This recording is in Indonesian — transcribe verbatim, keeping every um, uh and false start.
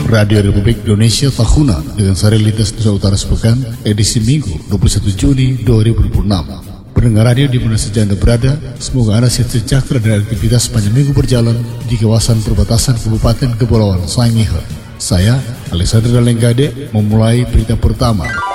Radio Republik Indonesia Tahuna dengan Sarilitas Nusa Utara Sepekan, edisi Minggu dua puluh satu Juni dua ribu dua puluh enam. Pendengar radio di mana saja Anda berada, semoga Anda sehat sejahtera dan aktivitas sepanjang minggu berjalan di kawasan perbatasan Kabupaten Kepulauan Sangihe. Saya, Alexander Dalenggade, memulai berita pertama.